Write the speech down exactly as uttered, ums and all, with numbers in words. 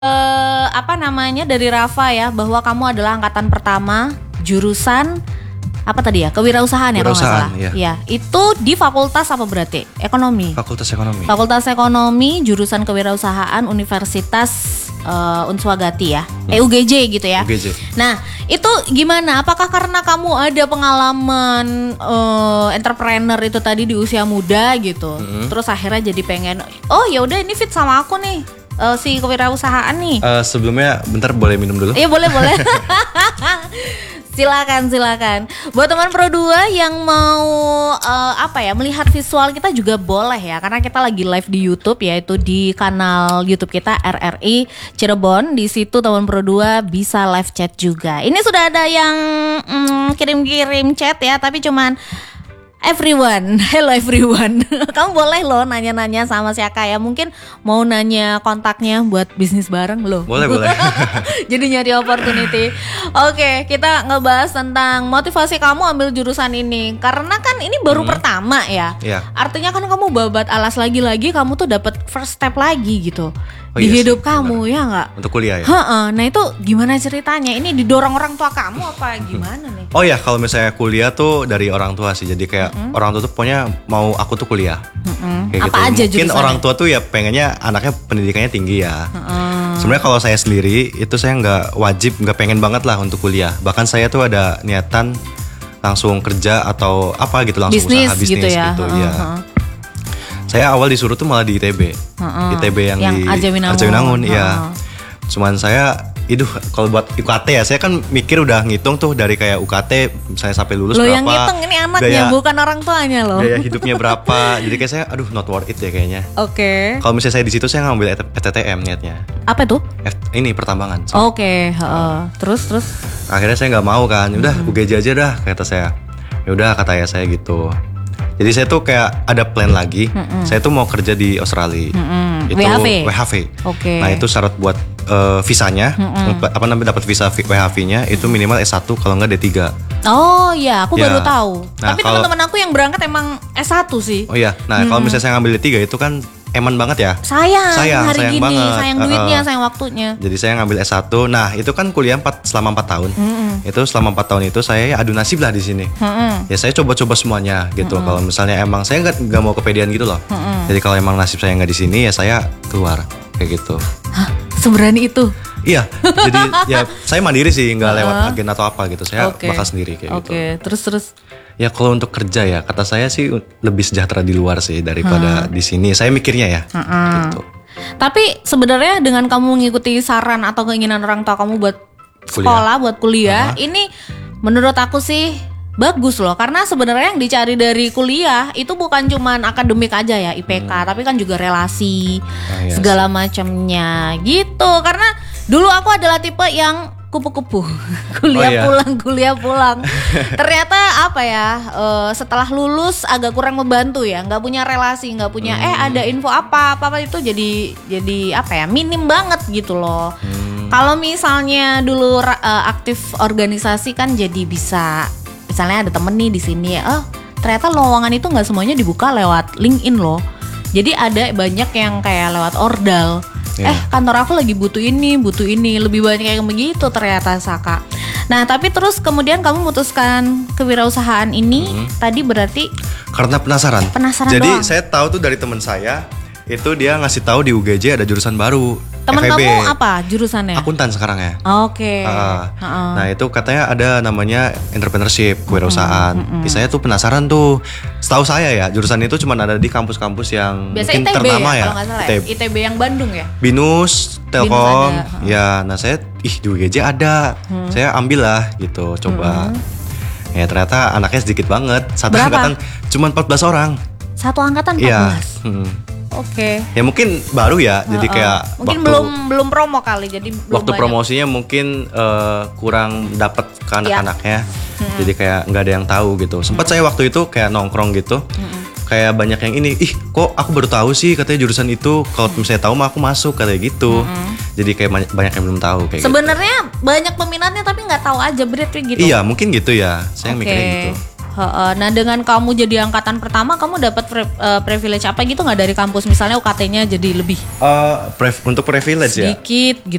uh, apa namanya dari Rafa ya, bahwa kamu adalah angkatan pertama jurusan apa tadi ya, kewirausahaan ya kalau nggak salah. Iya. Ya, itu di fakultas apa berarti? Ekonomi. Fakultas Ekonomi. Fakultas Ekonomi, jurusan kewirausahaan Universitas uh, Unswagati ya, hmm. eh U G J gitu ya. U G J. Nah, itu gimana? Apakah karena kamu ada pengalaman uh, entrepreneur itu tadi di usia muda gitu, hmm. terus akhirnya jadi pengen, oh ya udah ini fit sama aku nih, uh, si kewirausahaan nih. Uh, sebelumnya, bentar boleh minum dulu? Iya boleh boleh. Silakan, silakan. Buat teman Pro dua yang mau uh, apa ya, melihat visual kita juga boleh ya, karena kita lagi live di YouTube, yaitu di kanal YouTube kita R R I Cirebon. Di situ teman Pro dua bisa live chat juga. Ini sudah ada yang mm, kirim-kirim chat ya, tapi cuman everyone, hello everyone. Kamu boleh loh nanya-nanya sama si Aka ya. Mungkin mau nanya kontaknya buat bisnis bareng loh. Boleh, boleh. Jadi nyari opportunity. Oke, kita ngebahas tentang motivasi kamu ambil jurusan ini. Karena kan ini baru hmm. pertama ya. Iya. Artinya kan kamu babat alas lagi-lagi, kamu tuh dapat first step lagi gitu. Oh, di iya hidup sih, kamu benar. Ya nggak? Untuk kuliah ya. Heeh. Nah itu gimana ceritanya? Ini didorong orang tua kamu apa gimana nih? Oh ya, kalau misalnya kuliah tuh dari orang tua sih. Jadi kayak mm-hmm. orang tua tuh pokoknya mau aku tuh kuliah. Mm-hmm. Kayak apa gitu. aja Mungkin jurusannya? orang tua tuh ya pengennya anaknya pendidikannya tinggi ya. Mm-hmm. Sebenarnya kalau saya sendiri itu saya nggak wajib, nggak pengen banget lah untuk kuliah. Bahkan saya tuh ada niatan langsung kerja atau apa gitu, langsung bisnis, usaha bisnis gitu ya. gitu uh-huh. ya. Saya awal disuruh tuh malah di I T B, uh-uh. I T B yang, yang di Arjawinangun, Arjawinangun uh-uh. ya. Cuman saya, iduh kalau buat U K T ya, saya kan mikir udah ngitung tuh dari kayak U K T saya sampai lulus loh, berapa. yang ngitung ini anaknya gaya, bukan orang tuanya loh. Gaya hidupnya berapa. Jadi kayak saya, aduh not worth it ya kayaknya. Oke. Okay. Kalau misalnya saya di situ saya ngambil F T T M niatnya. Apa tuh? F, ini pertambangan. Oke. Okay. Uh, terus terus. Akhirnya saya nggak mau kan, udah hmm. U G J aja dah kata saya. Ya udah kata ayah saya gitu. Jadi saya tuh kayak ada plan lagi. Mm-mm. Saya tuh mau kerja di Australia. Mm-mm. Itu W H V. W H V. Oke. Okay. Nah itu syarat buat uh, visanya, Mm-mm. apa namanya dapat visa W H V-nya itu minimal S satu kalau nggak D tiga. Oh iya, aku ya. baru tahu. Nah, tapi kalau, teman-teman aku yang berangkat emang S satu sih. Oh iya. Nah, hmm. kalau misalnya saya ngambil D tiga itu kan eman banget ya. Sayang, sayang hari sayang gini, banget. sayang duitnya, uh, sayang waktunya. Jadi saya ngambil S satu. Nah, itu kan kuliah empat selama empat tahun. Mm-hmm. Itu selama empat tahun itu saya adu nasib lah di sini. Mm-hmm. Ya saya coba-coba semuanya gitu. Mm-hmm. Kalau misalnya emang saya nggak nggak mau kepedean gitu loh. Mm-hmm. Jadi kalau emang nasib saya nggak di sini ya saya keluar kayak gitu. Hah, seberani itu? Iya, jadi ya saya mandiri sih, nggak lewat agen atau apa gitu. Saya okay. bakal sendiri kayak okay. gitu. Oke, terus terus. Ya kalau untuk kerja ya, kata saya sih lebih sejahtera di luar sih daripada hmm. di sini. Saya mikirnya ya. Hmm. Gitu. Tapi sebenarnya dengan kamu mengikuti saran atau keinginan orang tua kamu buat sekolah, kuliah. buat kuliah, uh-huh. ini menurut aku sih bagus loh. Karena sebenarnya yang dicari dari kuliah itu bukan cuman akademik aja ya, I P K, hmm. tapi kan juga relasi, ah, yes. segala macamnya gitu. Karena dulu aku adalah tipe yang kupu-kupu, kuliah oh, iya. pulang, kuliah pulang. Ternyata apa ya, uh, setelah lulus agak kurang membantu ya, nggak punya relasi, nggak punya hmm. eh ada info apa apa apa itu jadi jadi apa ya, minim banget gitu loh. Hmm. Kalau misalnya dulu uh, aktif organisasi kan jadi bisa, misalnya ada temen nih di sini, oh ternyata lowongan itu nggak semuanya dibuka lewat LinkedIn loh. Jadi ada banyak yang kayak lewat ordal. Yeah. Eh kantor aku lagi butuh ini, butuh ini. Lebih banyak yang begitu ternyata Saka. Nah tapi terus kemudian kamu memutuskan kewirausahaan ini hmm. tadi berarti karena penasaran. Penasaran Jadi doang. Saya tahu tuh dari teman saya, itu dia ngasih tahu di U G J ada jurusan baru. Temen F E B. Kamu apa jurusannya? Akuntan sekarang ya. Oke. Okay. Uh, uh-uh. Nah itu katanya ada namanya entrepreneurship, kewirausahaan. Mm-hmm. Saya tuh penasaran tuh. Setahu saya ya jurusan itu cuma ada di kampus-kampus yang biasa mungkin I T B ternama ya, ya. Kalau nggak salah I T B. I T B yang Bandung ya. Binus, Telkom. Binus ada. Ya, nah saya ih di U G J ada. Hmm. Saya ambil lah gitu, coba. Hmm. Ya ternyata anaknya sedikit banget. Satu Berapa? angkatan cuma empat belas orang. Satu angkatan empat belas. Iya. Hmm. Oke. Okay. Ya mungkin baru ya, jadi uh, kayak mungkin waktu, belum belum promo kali, jadi belum waktu banyak. Promosinya mungkin uh, kurang dapat ke anak-anaknya, hmm. jadi kayak nggak ada yang tahu gitu. Sempat hmm. saya waktu itu kayak nongkrong gitu, hmm. kayak banyak yang ini, ih kok aku baru tahu sih katanya jurusan itu, kalau misalnya tahu mah aku masuk kayak gitu. Hmm. Jadi kayak banyak, banyak yang belum tahu kayak. Sebenarnya gitu. Banyak peminatnya tapi nggak tahu aja berarti gitu. Iya mungkin gitu ya, saya okay. mikirnya gitu. Heeh. Nah dengan kamu jadi angkatan pertama, kamu dapat pre- uh, privilege apa gitu nggak dari kampus? Misalnya U K T-nya jadi lebih Uh, pre- untuk privilege ya. sedikit